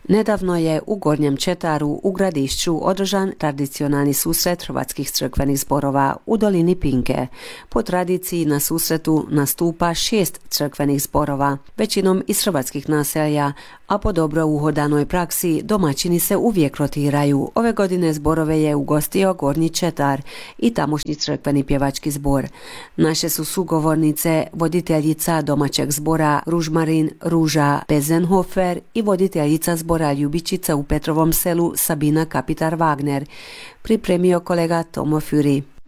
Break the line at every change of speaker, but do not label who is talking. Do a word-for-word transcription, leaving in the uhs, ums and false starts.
Nedavno je u Gornjem Četaru u Gradišću održan tradicionalni susret hrvatskih crkvenih zborova u dolini Pinke. Po tradiciji na susretu nastupa šest crkvenih zborova, većinom iz hrvatskih naselja, a po dobro uhodanoj praksi domaćini se uvijek rotiraju. Ove godine zborove je ugostio Gornji Četar i tamošnji crkveni pjevački zbor. Naše su sugovornice voditeljica domaćeg zbora Ružmarin Ruža Bezenhofer i voditeljica zbora Ljubičica u Petrovom Selu Sabina Kapitar Wagner, pripremio kolega Tomo Füri.